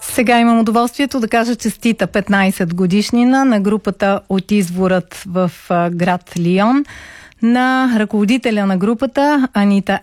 Сега имам удоволствието да кажа честита 15 годишнина на групата от Изворът в град Лион, на ръководителя на групата Анита